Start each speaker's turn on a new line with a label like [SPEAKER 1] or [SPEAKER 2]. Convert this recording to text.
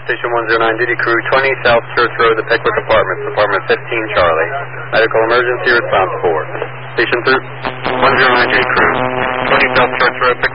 [SPEAKER 1] Station 109 Duty Crew, 20 South Church Road, the Pickwick Apartments, Apartment 15 Charlie. Medical emergency response 4. Station 109 Duty Crew, 20 South Church Road, Pickwick